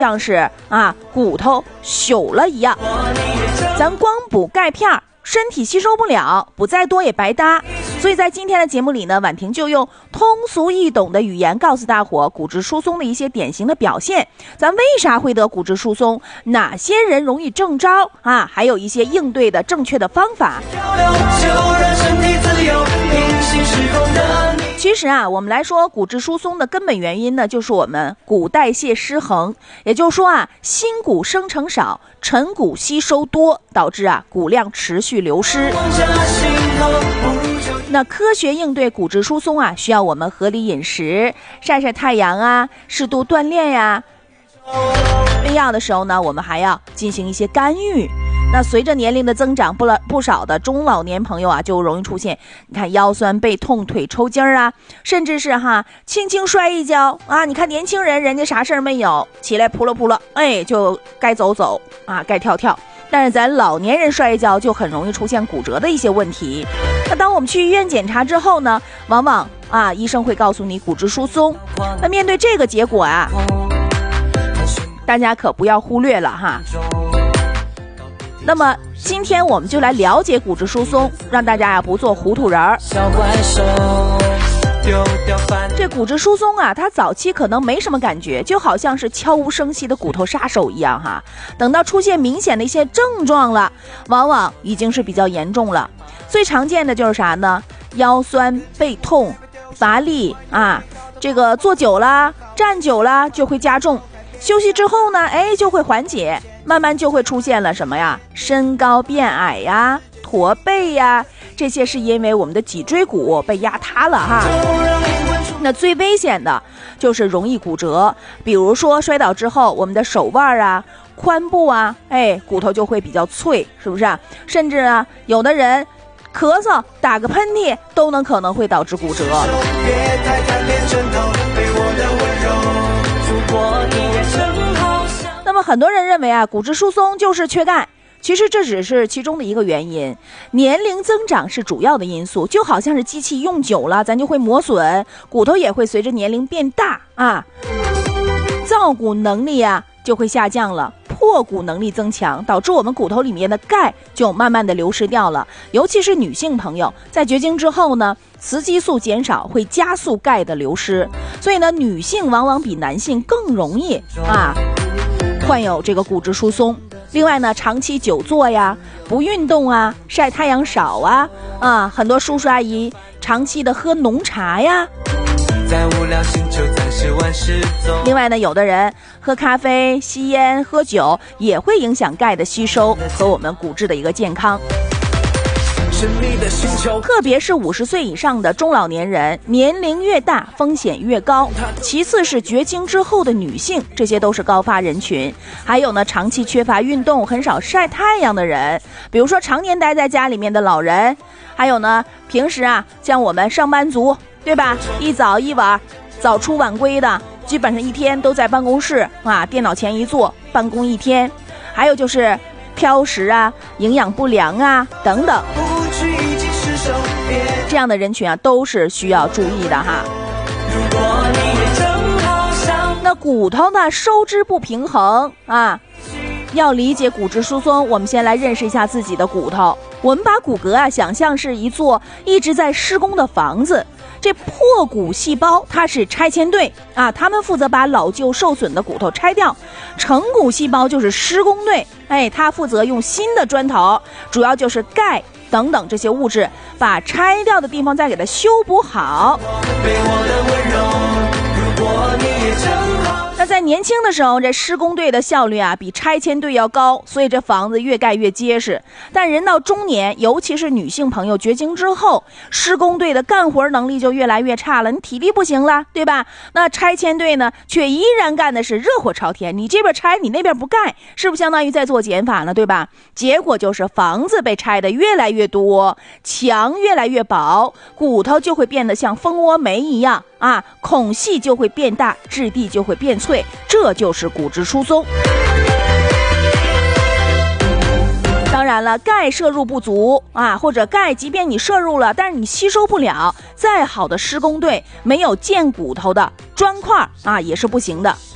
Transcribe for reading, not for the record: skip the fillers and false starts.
像是骨头朽了一样。咱光补钙片身体吸收不了，补再多也白搭。所以在今天的节目里呢，婉婷就用通俗易懂的语言告诉大伙骨质疏松的一些典型的表现，咱为啥会得骨质疏松，哪些人容易中招还有一些应对的正确的方法。其实我们来说骨质疏松的根本原因呢，就是我们骨代谢失衡，也就是说新骨生成少，陈骨吸收多，导致骨量持续流失。那科学应对骨质疏松需要我们合理饮食、晒晒太阳适度锻炼呀。必要的时候呢，我们还要进行一些干预。那随着年龄的增长，不少的中老年朋友就容易出现，你看腰酸背痛、腿抽筋甚至是轻轻摔一跤你看年轻人人家啥事儿没有，起来扑了就该走走该跳跳。但是咱老年人摔一跤就很容易出现骨折的一些问题。那当我们去医院检查之后呢，往往医生会告诉你骨质疏松。那面对这个结果大家可不要忽略了那么今天我们就来了解骨质疏松，让大家不做糊涂人儿。这骨质疏松它早期可能没什么感觉，就好像是悄无声息的骨头杀手一样等到出现明显的一些症状了，往往已经是比较严重了。最常见的就是啥呢？腰酸背痛、乏力这个坐久了、站久了就会加重，休息之后呢就会缓解，慢慢就会出现了什么呀？身高变矮驼背这些是因为我们的脊椎骨被压塌了那最危险的就是容易骨折，比如说摔倒之后，我们的手腕髋部骨头就会比较脆，是不是甚至有的人咳嗽打个喷嚏都可能会导致骨折。那么很多人认为骨质疏松就是缺钙，其实这只是其中的一个原因，年龄增长是主要的因素。就好像是机器用久了咱就会磨损，骨头也会随着年龄变大造骨能力就会下降了，破骨能力增强，导致我们骨头里面的钙就慢慢的流失掉了。尤其是女性朋友在绝经之后呢，雌激素减少会加速钙的流失，所以呢女性往往比男性更容易患有这个骨质疏松。另外呢，长期久坐不运动晒太阳少很多叔叔阿姨长期的喝浓茶另外呢，有的人喝咖啡、吸烟、喝酒也会影响钙的吸收和我们骨质的一个健康。特别是50岁以上的中老年人，年龄越大风险越高。其次是绝经之后的女性，这些都是高发人群。还有呢，长期缺乏运动、很少晒太阳的人，比如说常年待在家里面的老人，还有呢，平时像我们上班族，对吧？一早一晚，早出晚归的，基本上一天都在办公室电脑前一坐，办公一天。还有就是挑食营养不良等等。这样的人群都是需要注意的那骨头呢收支不平衡要理解骨质疏松，我们先来认识一下自己的骨头。我们把骨骼想象是一座一直在施工的房子，这破骨细胞它是拆迁队他们负责把老旧受损的骨头拆掉。成骨细胞就是施工队，它负责用新的砖头，主要就是钙等等这些物质，把拆掉的地方再给它修补好。那在年轻的时候，这施工队的效率比拆迁队要高，所以这房子越盖越结实。但人到中年，尤其是女性朋友绝经之后，施工队的干活能力就越来越差了，你体力不行了，对吧？那拆迁队呢，却依然干的是热火朝天，你这边拆，你那边不盖，是不是相当于在做减法呢，对吧？结果就是房子被拆的越来越多，墙越来越薄，骨头就会变得像蜂窝煤一样孔隙就会变大，质地就会变脆，这就是骨质疏松。当然了，钙摄入不足或者钙即便你摄入了，但是你吸收不了，再好的施工队没有建骨头的砖块也是不行的。